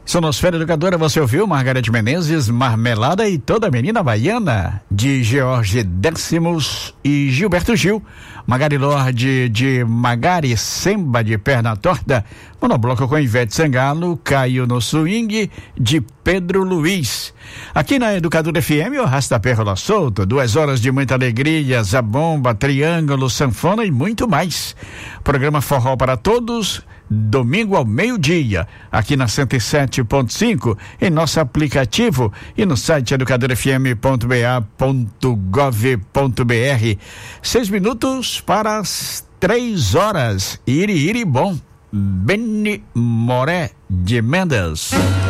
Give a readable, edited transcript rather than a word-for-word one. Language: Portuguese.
Sonosfera Educadora, você ouviu Margareth Menezes, Marmelada e Toda Menina Baiana, de George Décimos e Gilberto Gil. Magari Lorde, de Magari Semba de Perna Torta. Monobloco com Ivete Sangalo, Caiu no Swing, de Pedro Luiz. Aqui na Educadora FM, o Rastapé Rola Solto, 2 horas de muita alegria, zabomba, triângulo, sanfona e muito mais. Programa Forró para Todos, domingo ao meio-dia, aqui na 107.5, em nosso aplicativo e no site educadorfm.ba.gov.br. 6 minutos para as 3 horas. Iri bom. Benny Moré de Mendes.